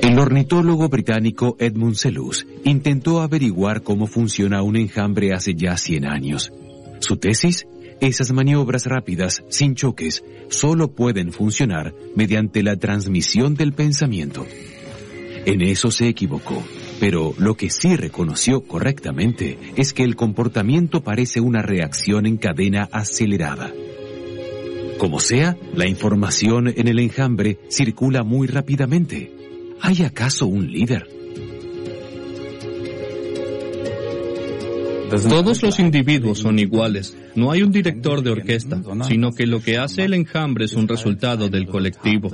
El ornitólogo británico Edmund Selous intentó averiguar cómo funciona un enjambre hace ya 100 años. Su tesis: esas maniobras rápidas, sin choques, solo pueden funcionar mediante la transmisión del pensamiento. En eso se equivocó, pero lo que sí reconoció correctamente es que el comportamiento parece una reacción en cadena acelerada. Como sea, la información en el enjambre circula muy rápidamente. ¿Hay acaso un líder? Todos los individuos son iguales. No hay un director de orquesta, sino que lo que hace el enjambre es un resultado del colectivo.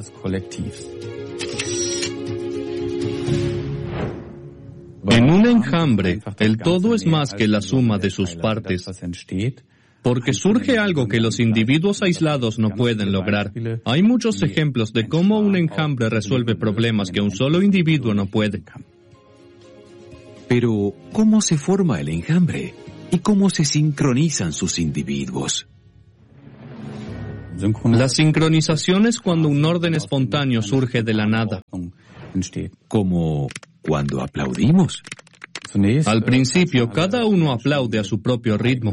En un enjambre, el todo es más que la suma de sus partes, porque surge algo que los individuos aislados no pueden lograr. Hay muchos ejemplos de cómo un enjambre resuelve problemas que un solo individuo no puede. Pero, ¿cómo se forma el enjambre? ¿Y cómo se sincronizan sus individuos? La sincronización es cuando un orden espontáneo surge de la nada. Como cuando aplaudimos. Al principio, cada uno aplaude a su propio ritmo.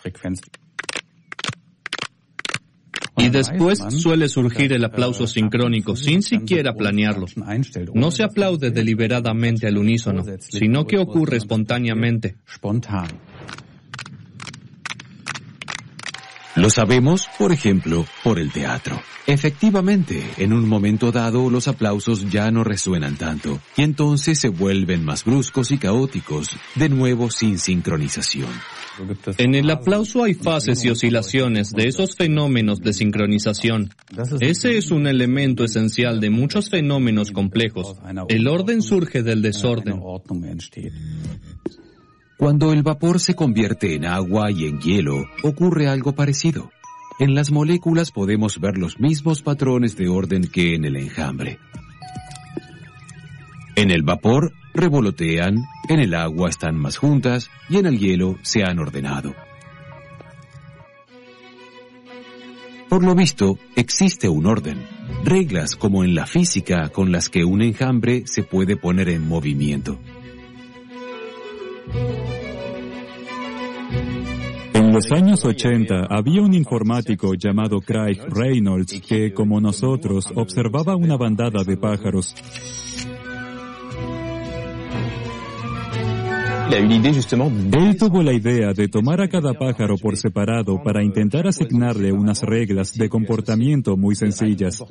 Y después suele surgir el aplauso sincrónico sin siquiera planearlo. No se aplaude deliberadamente al unísono, sino que ocurre espontáneamente. Lo sabemos, por ejemplo, por el teatro. Efectivamente, en un momento dado los aplausos ya no resuenan tanto, y entonces se vuelven más bruscos y caóticos, de nuevo sin sincronización. En el aplauso hay fases y oscilaciones de esos fenómenos de sincronización. Ese es un elemento esencial de muchos fenómenos complejos. El orden surge del desorden. Cuando el vapor se convierte en agua y en hielo, ocurre algo parecido. En las moléculas podemos ver los mismos patrones de orden que en el enjambre. En el vapor revolotean, en el agua están más juntas y en el hielo se han ordenado. Por lo visto, existe un orden, reglas como en la física con las que un enjambre se puede poner en movimiento. En los años 80 había un informático llamado Craig Reynolds que, como nosotros, observaba una bandada de pájaros. Él tuvo la idea de tomar a cada pájaro por separado para intentar asignarle unas reglas de comportamiento muy sencillas.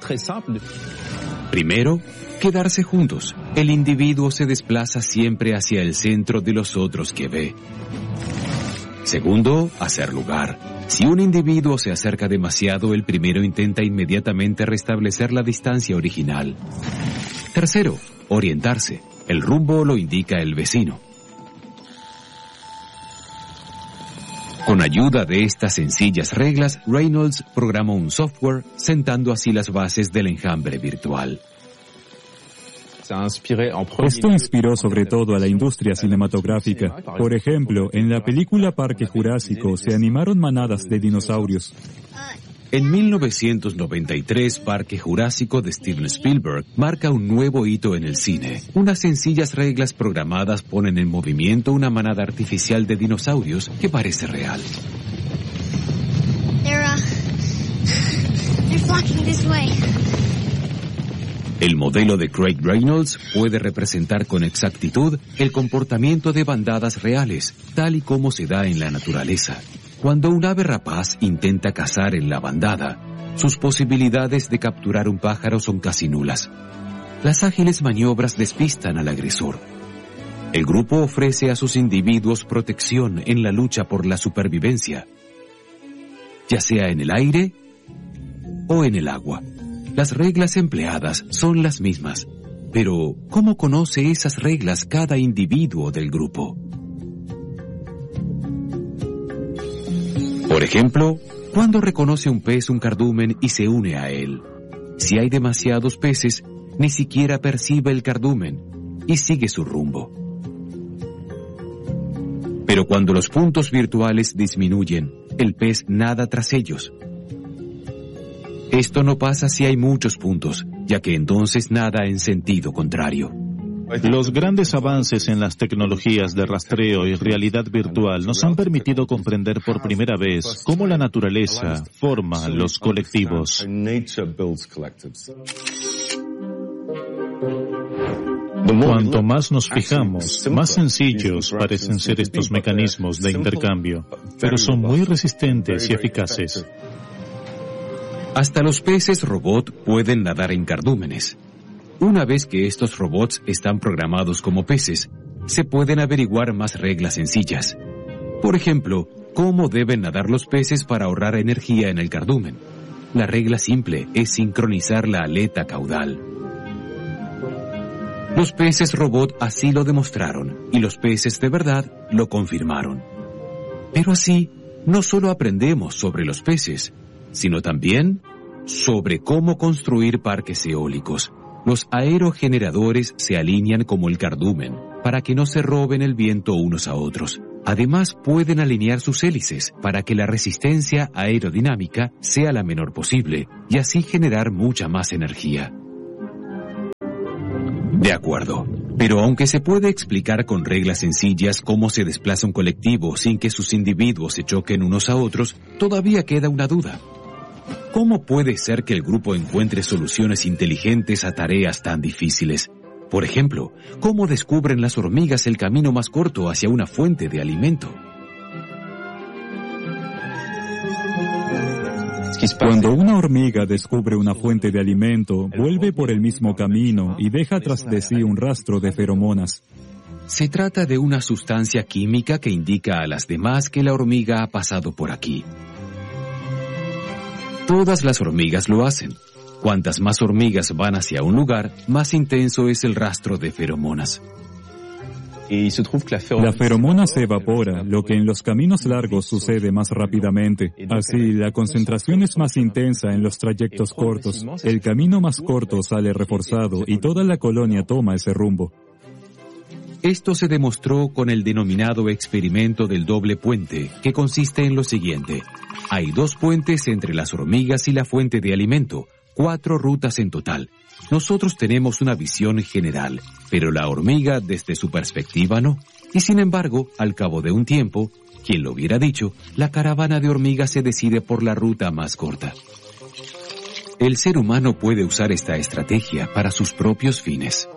Primero, quedarse juntos. El individuo se desplaza siempre hacia el centro de los otros que ve. Segundo, hacer lugar. Si un individuo se acerca demasiado, el primero intenta inmediatamente restablecer la distancia original. Tercero, orientarse. El rumbo lo indica el vecino. Con ayuda de estas sencillas reglas, Reynolds programó un software, sentando así las bases del enjambre virtual. Esto inspiró sobre todo a la industria cinematográfica. Por ejemplo, en la película Parque Jurásico se animaron manadas de dinosaurios. En 1993, Parque Jurásico de Steven Spielberg marca un nuevo hito en el cine. Unas sencillas reglas programadas ponen en movimiento una manada artificial de dinosaurios que parece real. They're flocking this way. El modelo de Craig Reynolds puede representar con exactitud el comportamiento de bandadas reales, tal y como se da en la naturaleza. Cuando un ave rapaz intenta cazar en la bandada, sus posibilidades de capturar un pájaro son casi nulas. Las ágiles maniobras despistan al agresor. El grupo ofrece a sus individuos protección en la lucha por la supervivencia, ya sea en el aire o en el agua. Las reglas empleadas son las mismas, pero ¿cómo conoce esas reglas cada individuo del grupo? Por ejemplo, ¿cuándo reconoce un pez un cardumen y se une a él? Si hay demasiados peces, ni siquiera percibe el cardumen y sigue su rumbo. Pero cuando los puntos virtuales disminuyen, el pez nada tras ellos. Esto no pasa si hay muchos puntos, ya que entonces nada en sentido contrario. Los grandes avances en las tecnologías de rastreo y realidad virtual nos han permitido comprender por primera vez cómo la naturaleza forma los colectivos. Cuanto más nos fijamos, más sencillos parecen ser estos mecanismos de intercambio, pero son muy resistentes y eficaces. Hasta los peces robot pueden nadar en cardúmenes. Una vez que estos robots están programados como peces, se pueden averiguar más reglas sencillas. Por ejemplo, ¿cómo deben nadar los peces para ahorrar energía en el cardumen? La regla simple es sincronizar la aleta caudal. Los peces robot así lo demostraron, y los peces de verdad lo confirmaron. Pero así, no solo aprendemos sobre los peces, sino también sobre cómo construir parques eólicos. Los aerogeneradores se alinean como el cardumen para que no se roben el viento unos a otros. Además, pueden alinear sus hélices para que la resistencia aerodinámica sea la menor posible y así generar mucha más energía. De acuerdo, pero aunque se puede explicar con reglas sencillas cómo se desplaza un colectivo sin que sus individuos se choquen unos a otros, todavía queda una duda. ¿Cómo puede ser que el grupo encuentre soluciones inteligentes a tareas tan difíciles? Por ejemplo, ¿cómo descubren las hormigas el camino más corto hacia una fuente de alimento? Cuando una hormiga descubre una fuente de alimento, vuelve por el mismo camino y deja tras de sí un rastro de feromonas. Se trata de una sustancia química que indica a las demás que la hormiga ha pasado por aquí. Todas las hormigas lo hacen. Cuantas más hormigas van hacia un lugar, más intenso es el rastro de feromonas. La feromona se evapora, lo que en los caminos largos sucede más rápidamente. Así, la concentración es más intensa en los trayectos cortos. El camino más corto sale reforzado y toda la colonia toma ese rumbo. Esto se demostró con el denominado experimento del doble puente, que consiste en lo siguiente. Hay 2 puentes entre las hormigas y la fuente de alimento, 4 rutas en total. Nosotros tenemos una visión general, pero la hormiga desde su perspectiva no. Y sin embargo, al cabo de un tiempo, quien lo hubiera dicho, la caravana de hormigas se decide por la ruta más corta. El ser humano puede usar esta estrategia para sus propios fines.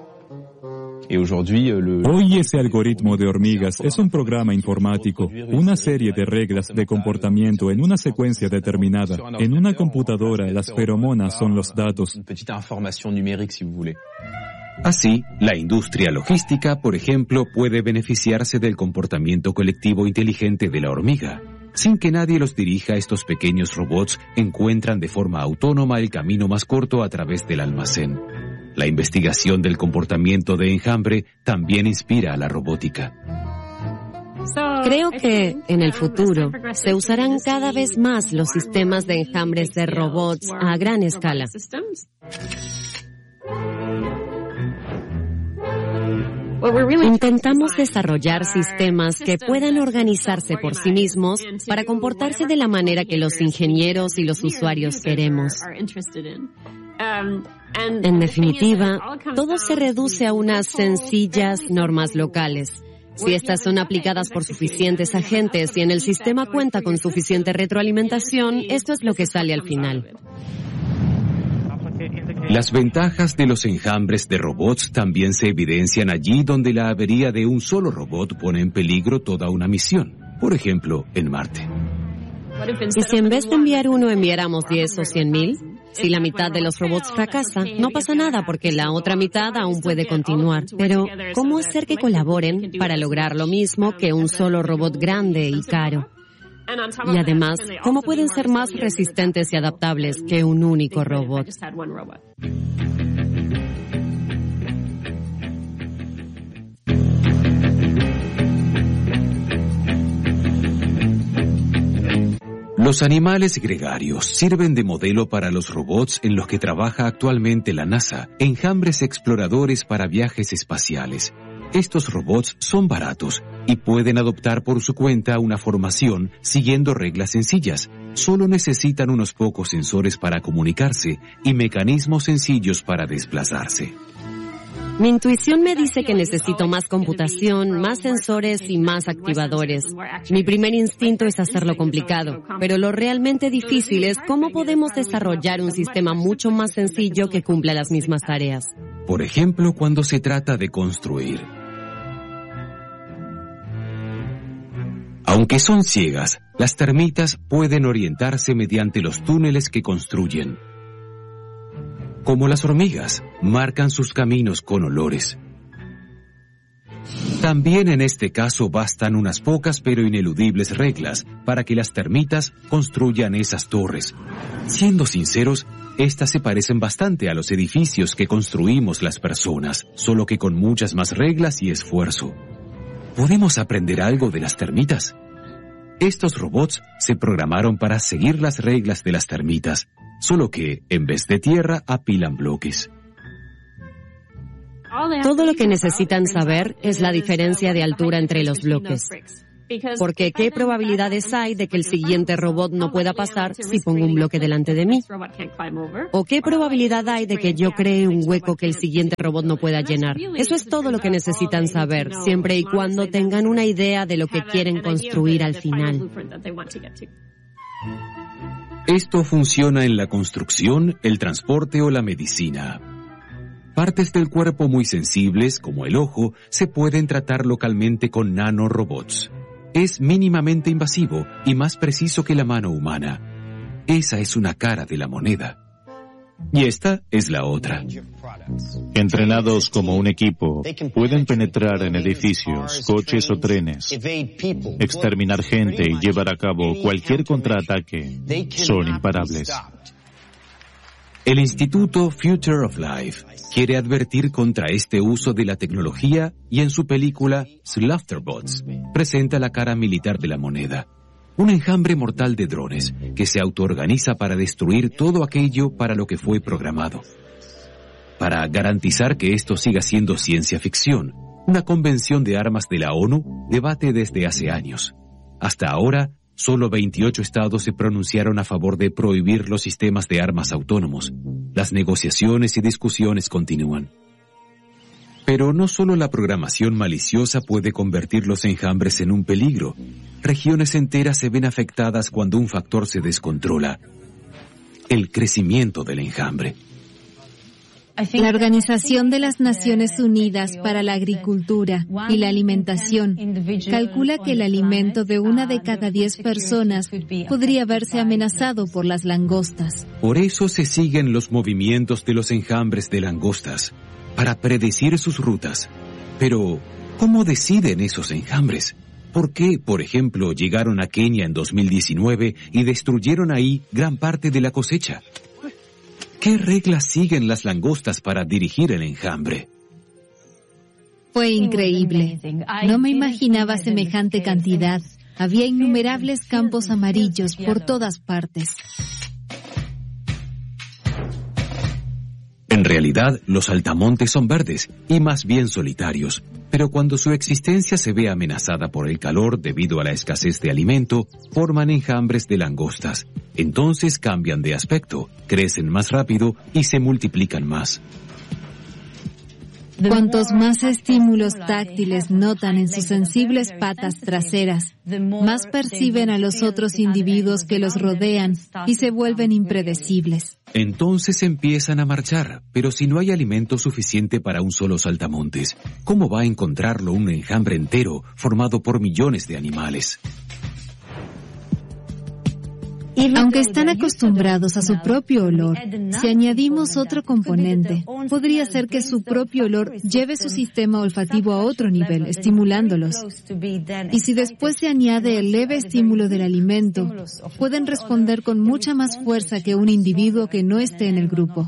Hoy ese algoritmo de hormigas es un programa informático, una serie de reglas de comportamiento en una secuencia determinada. En una computadora, las feromonas son los datos. Así, la industria logística, por ejemplo, puede beneficiarse del comportamiento colectivo inteligente de la hormiga. Sin que nadie los dirija, estos pequeños robots encuentran de forma autónoma el camino más corto a través del almacén. La investigación del comportamiento de enjambre también inspira a la robótica. Creo que, en el futuro, se usarán cada vez más los sistemas de enjambres de robots a gran escala. Intentamos desarrollar sistemas que puedan organizarse por sí mismos para comportarse de la manera que los ingenieros y los usuarios queremos. En definitiva, todo se reduce a unas sencillas normas locales. Si estas son aplicadas por suficientes agentes y en el sistema cuenta con suficiente retroalimentación, esto es lo que sale al final. Las ventajas de los enjambres de robots también se evidencian allí donde la avería de un solo robot pone en peligro toda una misión. Por ejemplo, en Marte. ¿Y si en vez de enviar uno enviáramos 10 o 100,000? Si la mitad de los robots fracasa, no pasa nada porque la otra mitad aún puede continuar. Pero, ¿cómo hacer que colaboren para lograr lo mismo que un solo robot grande y caro? Y además, ¿cómo pueden ser más resistentes y adaptables que un único robot? Los animales gregarios sirven de modelo para los robots en los que trabaja actualmente la NASA, enjambres exploradores para viajes espaciales. Estos robots son baratos y pueden adoptar por su cuenta una formación siguiendo reglas sencillas. Solo necesitan unos pocos sensores para comunicarse y mecanismos sencillos para desplazarse. Mi intuición me dice que necesito más computación, más sensores y más activadores. Mi primer instinto es hacerlo complicado, pero lo realmente difícil es cómo podemos desarrollar un sistema mucho más sencillo que cumpla las mismas tareas. Por ejemplo, cuando se trata de construir. Aunque son ciegas, las termitas pueden orientarse mediante los túneles que construyen. Como las hormigas, marcan sus caminos con olores. También en este caso bastan unas pocas pero ineludibles reglas para que las termitas construyan esas torres. Siendo sinceros, estas se parecen bastante a los edificios que construimos las personas, solo que con muchas más reglas y esfuerzo. ¿Podemos aprender algo de las termitas? Estos robots se programaron para seguir las reglas de las termitas, solo que, en vez de tierra, apilan bloques. Todo lo que necesitan saber es la diferencia de altura entre los bloques. Porque ¿qué probabilidades hay de que el siguiente robot no pueda pasar si pongo un bloque delante de mí? ¿O qué probabilidad hay de que yo cree un hueco que el siguiente robot no pueda llenar? Eso es todo lo que necesitan saber, siempre y cuando tengan una idea de lo que quieren construir al final. Esto funciona en la construcción, el transporte o la medicina. Partes del cuerpo muy sensibles, como el ojo, se pueden tratar localmente con nanorobots. Es mínimamente invasivo y más preciso que la mano humana. Esa es una cara de la moneda. Y esta es la otra. Entrenados como un equipo, pueden penetrar en edificios, coches o trenes, exterminar gente y llevar a cabo cualquier contraataque. Son imparables. El Instituto Future of Life quiere advertir contra este uso de la tecnología y en su película Slaughterbots presenta la cara militar de la moneda. Un enjambre mortal de drones que se autoorganiza para destruir todo aquello para lo que fue programado. Para garantizar que esto siga siendo ciencia ficción, una convención de armas de la ONU debate desde hace años. Hasta ahora, solo 28 estados se pronunciaron a favor de prohibir los sistemas de armas autónomos. Las negociaciones y discusiones continúan. Pero no solo la programación maliciosa puede convertir los enjambres en un peligro. Regiones enteras se ven afectadas cuando un factor se descontrola: el crecimiento del enjambre. La Organización de las Naciones Unidas para la Agricultura y la Alimentación calcula que el alimento de 1 de cada 10 personas podría verse amenazado por las langostas. Por eso se siguen los movimientos de los enjambres de langostas, para predecir sus rutas. Pero, ¿cómo deciden esos enjambres? ¿Por qué, por ejemplo, llegaron a Kenia en 2019 y destruyeron ahí gran parte de la cosecha? ¿Qué reglas siguen las langostas para dirigir el enjambre? Fue increíble. No me imaginaba semejante cantidad. Había innumerables campos amarillos por todas partes. En realidad, los saltamontes son verdes y más bien solitarios, pero cuando su existencia se ve amenazada por el calor debido a la escasez de alimento, forman enjambres de langostas. Entonces cambian de aspecto, crecen más rápido y se multiplican más. Cuantos más estímulos táctiles notan en sus sensibles patas traseras, más perciben a los otros individuos que los rodean y se vuelven impredecibles. Entonces empiezan a marchar, pero si no hay alimento suficiente para un solo saltamontes, ¿cómo va a encontrarlo un enjambre entero formado por millones de animales? Aunque están acostumbrados a su propio olor, si añadimos otro componente, podría ser que su propio olor lleve su sistema olfativo a otro nivel, estimulándolos. Y si después se añade el leve estímulo del alimento, pueden responder con mucha más fuerza que un individuo que no esté en el grupo.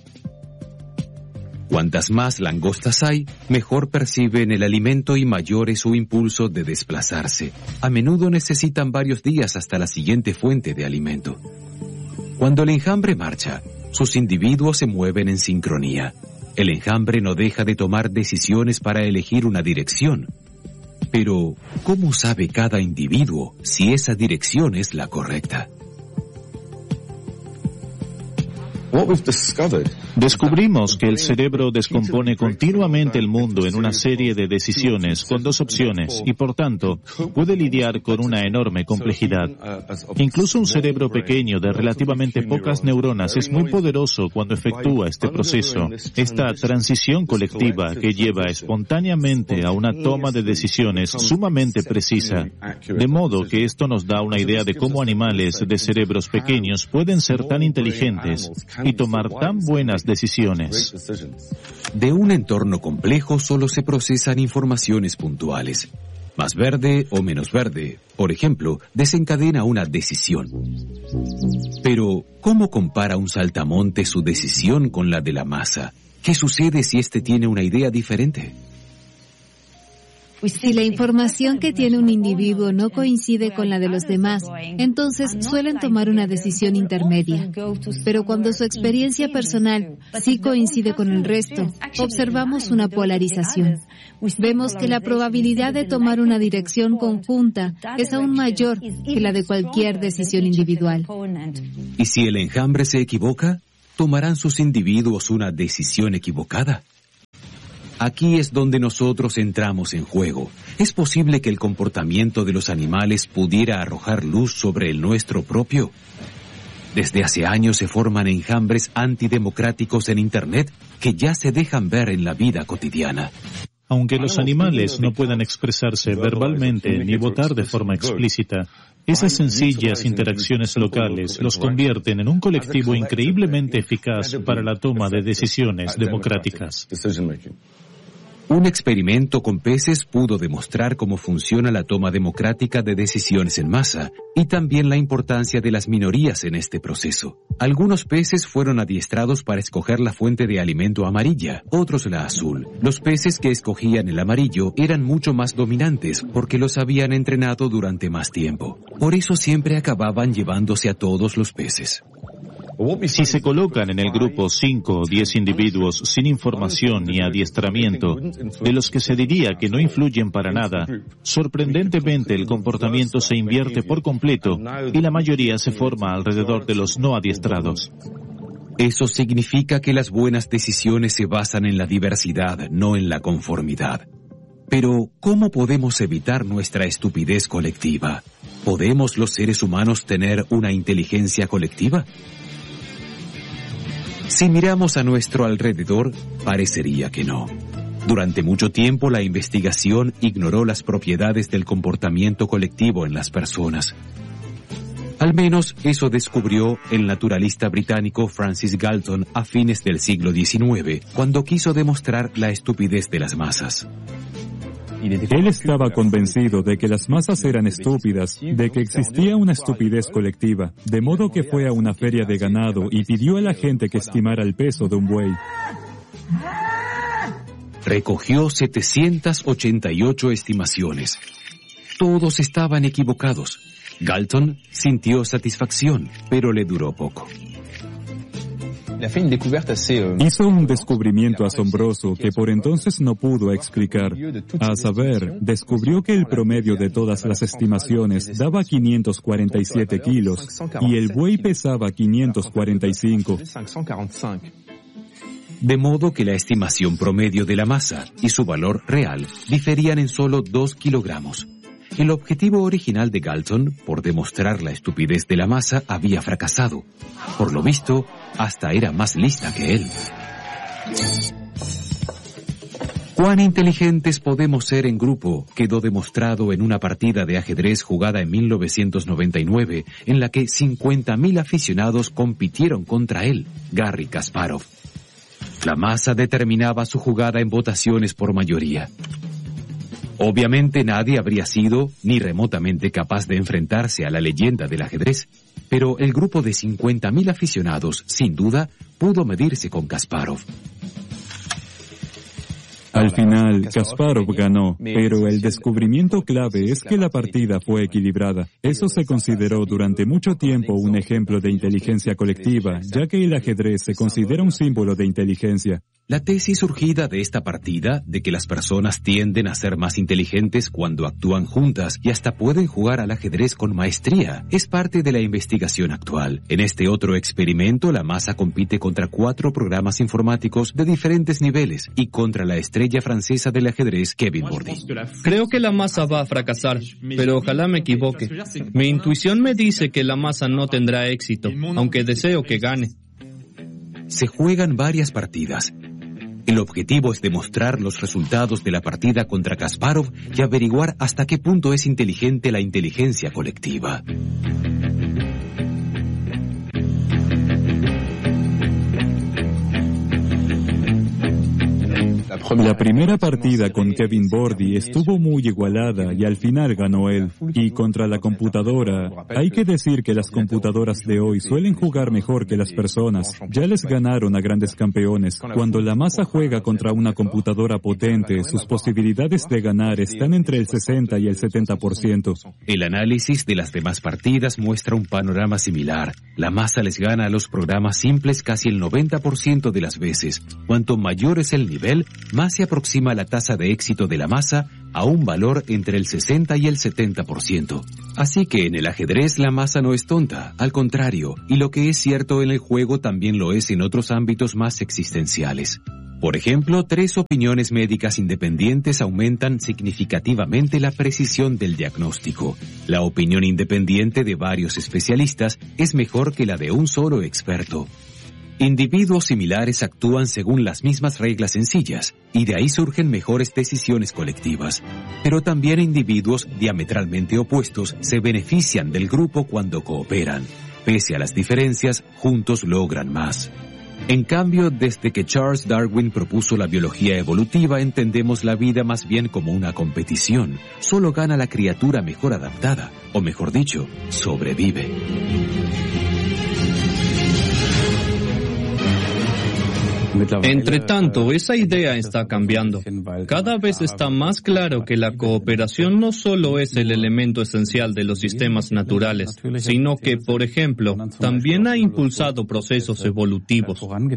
Cuantas más langostas hay, mejor perciben el alimento y mayor es su impulso de desplazarse. A menudo necesitan varios días hasta la siguiente fuente de alimento. Cuando el enjambre marcha, sus individuos se mueven en sincronía. El enjambre no deja de tomar decisiones para elegir una dirección. Pero, ¿cómo sabe cada individuo si esa dirección es la correcta? Descubrimos que el cerebro descompone continuamente el mundo en una serie de decisiones con dos opciones y, por tanto, puede lidiar con una enorme complejidad. Incluso un cerebro pequeño de relativamente pocas neuronas es muy poderoso cuando efectúa este proceso, esta transición colectiva que lleva espontáneamente a una toma de decisiones sumamente precisa. De modo que esto nos da una idea de cómo animales de cerebros pequeños pueden ser tan inteligentes y tomar tan buenas decisiones. De un entorno complejo solo se procesan informaciones puntuales. Más verde o menos verde, por ejemplo, desencadena una decisión. Pero, ¿cómo compara un saltamonte su decisión con la de la masa? ¿Qué sucede si éste tiene una idea diferente? Si la información que tiene un individuo no coincide con la de los demás, entonces suelen tomar una decisión intermedia. Pero cuando su experiencia personal sí coincide con el resto, observamos una polarización. Vemos que la probabilidad de tomar una dirección conjunta es aún mayor que la de cualquier decisión individual. ¿Y si el enjambre se equivoca? ¿Tomarán sus individuos una decisión equivocada? Aquí es donde nosotros entramos en juego. ¿Es posible que el comportamiento de los animales pudiera arrojar luz sobre el nuestro propio? Desde hace años se forman enjambres antidemocráticos en Internet que ya se dejan ver en la vida cotidiana. Aunque los animales no puedan expresarse verbalmente ni votar de forma explícita, esas sencillas interacciones locales los convierten en un colectivo increíblemente eficaz para la toma de decisiones democráticas. Un experimento con peces pudo demostrar cómo funciona la toma democrática de decisiones en masa y también la importancia de las minorías en este proceso. Algunos peces fueron adiestrados para escoger la fuente de alimento amarilla, otros la azul. Los peces que escogían el amarillo eran mucho más dominantes porque los habían entrenado durante más tiempo. Por eso siempre acababan llevándose a todos los peces. Si se colocan en el grupo 5 o 10 individuos sin información ni adiestramiento, de los que se diría que no influyen para nada, sorprendentemente el comportamiento se invierte por completo y la mayoría se forma alrededor de los no adiestrados. Eso significa que las buenas decisiones se basan en la diversidad, no en la conformidad. Pero, ¿cómo podemos evitar nuestra estupidez colectiva? ¿Podemos los seres humanos tener una inteligencia colectiva? Si miramos a nuestro alrededor, parecería que no. Durante mucho tiempo la investigación ignoró las propiedades del comportamiento colectivo en las personas. Al menos eso descubrió el naturalista británico Francis Galton a fines del siglo XIX, cuando quiso demostrar la estupidez de las masas. Él estaba convencido de que las masas eran estúpidas, de que existía una estupidez colectiva, de modo que fue a una feria de ganado y pidió a la gente que estimara el peso de un buey. Recogió 788 estimaciones. Todos estaban equivocados. Galton sintió satisfacción, pero le duró poco. Hizo un descubrimiento asombroso que por entonces no pudo explicar. A saber, descubrió que el promedio de todas las estimaciones daba 547 kilos y el buey pesaba 545. De modo que la estimación promedio de la masa y su valor real diferían en solo 2 kilogramos. El objetivo original de Galton, por demostrar la estupidez de la masa, había fracasado. Por lo visto, hasta era más lista que él. ¿Cuán inteligentes podemos ser en grupo? Quedó demostrado en una partida de ajedrez jugada en 1999, en la que 50.000 aficionados compitieron contra él, Garry Kasparov. La masa determinaba su jugada en votaciones por mayoría. Obviamente nadie habría sido ni remotamente capaz de enfrentarse a la leyenda del ajedrez, pero el grupo de 50.000 aficionados, sin duda, pudo medirse con Kasparov. Al final, Kasparov ganó, pero el descubrimiento clave es que la partida fue equilibrada. Eso se consideró durante mucho tiempo un ejemplo de inteligencia colectiva, ya que el ajedrez se considera un símbolo de inteligencia. La tesis surgida de esta partida, de que las personas tienden a ser más inteligentes cuando actúan juntas y hasta pueden jugar al ajedrez con maestría, es parte de la investigación actual. En este otro experimento, la masa compite contra 4 programas informáticos de diferentes niveles y contra la estrella francesa del ajedrez, Kevin Bordy. Creo que la masa va a fracasar, pero ojalá me equivoque. Mi intuición me dice que la masa no tendrá éxito, aunque deseo que gane. Se juegan varias partidas. El objetivo es demostrar los resultados de la partida contra Kasparov y averiguar hasta qué punto es inteligente la inteligencia colectiva. La primera partida con Kevin Bordy estuvo muy igualada y al final ganó él. Y contra la computadora, hay que decir que las computadoras de hoy suelen jugar mejor que las personas. Ya les ganaron a grandes campeones. Cuando la masa juega contra una computadora potente, sus posibilidades de ganar están entre el 60 y el 70%. El análisis de las demás partidas muestra un panorama similar. La masa les gana a los programas simples casi el 90% de las veces. Cuanto mayor es el nivel, más se aproxima la tasa de éxito de la masa a un valor entre el 60 y el 70%. Así que en el ajedrez la masa no es tonta, al contrario, y lo que es cierto en el juego también lo es en otros ámbitos más existenciales. Por ejemplo, 3 opiniones médicas independientes aumentan significativamente la precisión del diagnóstico. La opinión independiente de varios especialistas es mejor que la de un solo experto. Individuos similares actúan según las mismas reglas sencillas, y de ahí surgen mejores decisiones colectivas. Pero también individuos diametralmente opuestos se benefician del grupo cuando cooperan. Pese a las diferencias, juntos logran más. En cambio, desde que Charles Darwin propuso la biología evolutiva, entendemos la vida más bien como una competición. Solo gana la criatura mejor adaptada, o mejor dicho, sobrevive. Entre tanto, esa idea está cambiando. Cada vez está más claro que la cooperación no solo es el elemento esencial de los sistemas naturales, sino que, por ejemplo, también ha impulsado procesos evolutivos.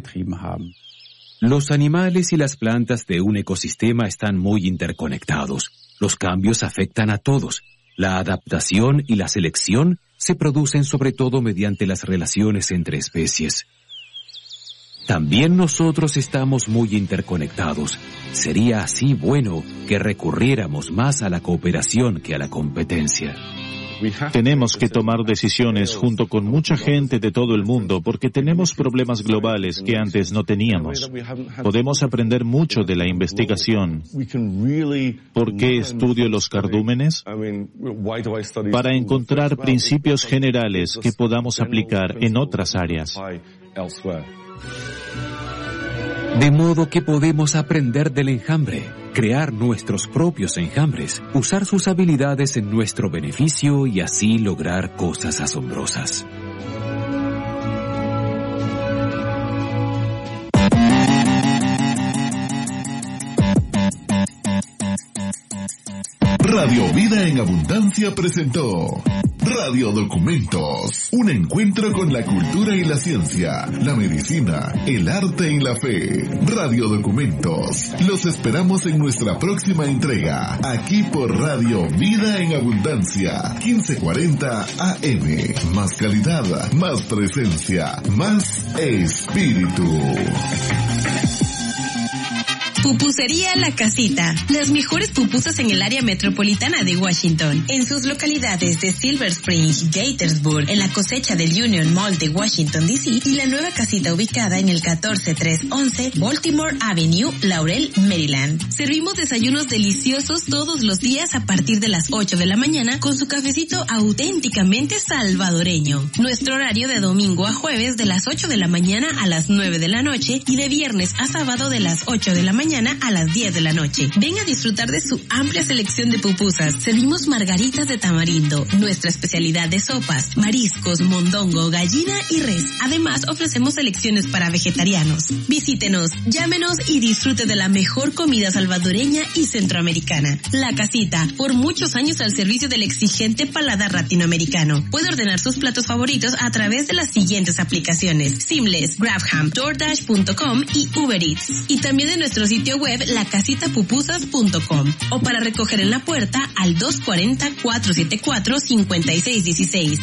Los animales y las plantas de un ecosistema están muy interconectados. Los cambios afectan a todos. La adaptación y la selección se producen sobre todo mediante las relaciones entre especies. También nosotros estamos muy interconectados. Sería así bueno que recurriéramos más a la cooperación que a la competencia. Tenemos que tomar decisiones junto con mucha gente de todo el mundo porque tenemos problemas globales que antes no teníamos. Podemos aprender mucho de la investigación. ¿Por qué estudio los cardúmenes? Para encontrar principios generales que podamos aplicar en otras áreas. De modo que podemos aprender del enjambre, crear nuestros propios enjambres, usar sus habilidades en nuestro beneficio y así lograr cosas asombrosas. Radio Vida en Abundancia presentó Radio Documentos, un encuentro con la cultura y la ciencia, la medicina, el arte y la fe. Radio Documentos, los esperamos en nuestra próxima entrega, aquí por Radio Vida en Abundancia, 1540 AM. Más calidad, más presencia, más espíritu. Pupusería La Casita. Las mejores pupusas en el área metropolitana de Washington. En sus localidades de Silver Spring, Gaithersburg, en la cosecha del Union Mall de Washington, D.C. y la nueva casita ubicada en el 14311 Baltimore Avenue, Laurel, Maryland. Servimos desayunos deliciosos todos los días a partir de las 8 de la mañana con su cafecito auténticamente salvadoreño. Nuestro horario de domingo a jueves de las 8 de la mañana a las 9 de la noche y de viernes a sábado de las 8 de la mañana mañana a las 10 de la noche. Ven a disfrutar de su amplia selección de pupusas. Servimos margaritas de tamarindo, nuestra especialidad de sopas, mariscos, mondongo, gallina y res. Además, ofrecemos selecciones para vegetarianos. Visítenos, llámenos y disfrute de la mejor comida salvadoreña y centroamericana. La Casita, por muchos años al servicio del exigente paladar latinoamericano. Puede ordenar sus platos favoritos a través de las siguientes aplicaciones: Seamless, Grabham, DoorDash.com y Uber Eats. Y también en nuestro sitio web lacasitapupusas.com, o para recoger en la puerta al 240-474-5616.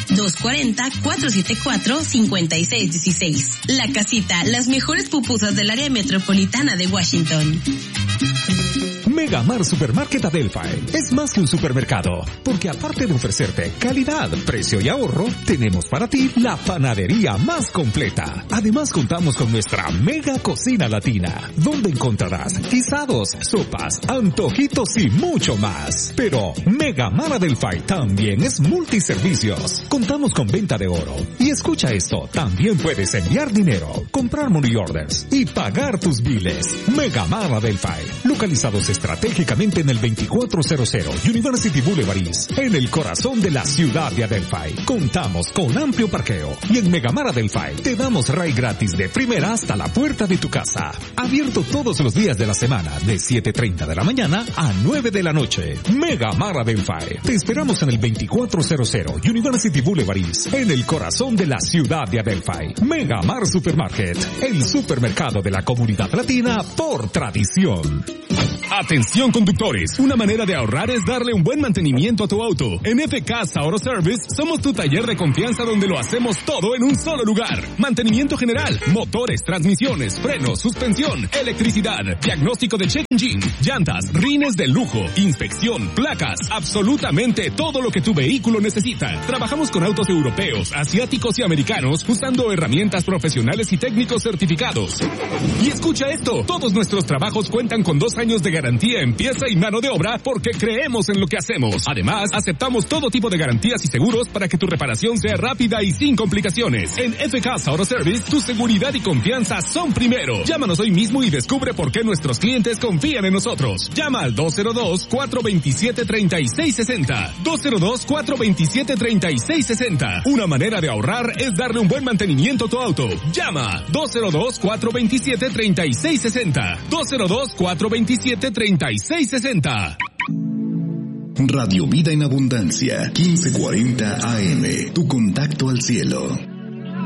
240-474-5616. La Casita, las mejores pupusas del área metropolitana de Washington. Megamart Supermarket Adelphi es más que un supermercado, porque aparte de ofrecerte calidad, precio y ahorro, tenemos para ti la panadería más completa. Además contamos con nuestra mega cocina latina, donde encontrarás guisados, sopas, antojitos y mucho más. Pero Megamart Adelphi también es multiservicios. Contamos con venta de oro. Y escucha esto, también puedes enviar dinero, comprar money orders y pagar tus biles. Megamart Adelphi, localizados estratégicamente en el 2400 University Boulevard East, en el corazón de la ciudad de Adelphi. Contamos con amplio parqueo y en Megamart Adelphi te damos ride gratis de primera hasta la puerta de tu casa. Abierto todos los días de la semana de 7:30 de la mañana a 9 de la noche. Megamart Adelphi. Te esperamos en el 2400 University Boulevard East, en el corazón de la ciudad de Adelphi. Megamart Supermarket, el supermercado de la comunidad latina por tradición. Atención conductores, una manera de ahorrar es darle un buen mantenimiento a tu auto. En FK Auto Service somos tu taller de confianza donde lo hacemos todo en un solo lugar. Mantenimiento general, motores, transmisiones, frenos, suspensión, electricidad, diagnóstico de check engine, llantas, rines de lujo, inspección, placas, absolutamente todo lo que tu vehículo necesita. Trabajamos con autos europeos, asiáticos y americanos usando herramientas profesionales y técnicos certificados. Y escucha esto, todos nuestros trabajos cuentan con 2 años de garantía en pieza y mano de obra porque creemos en lo que hacemos. Además, aceptamos todo tipo de garantías y seguros para que tu reparación sea rápida y sin complicaciones. En FK Auto Service, tu seguridad y confianza son primero. Llámanos hoy mismo y descubre por qué nuestros clientes confían en nosotros. Llama al 202-427-3660. 202-427-3660. Una manera de ahorrar es darle un buen mantenimiento a tu auto. Llama 202-427-3660. 202-427-3660. Radio Vida en Abundancia, 1540 AM. Tu contacto al cielo.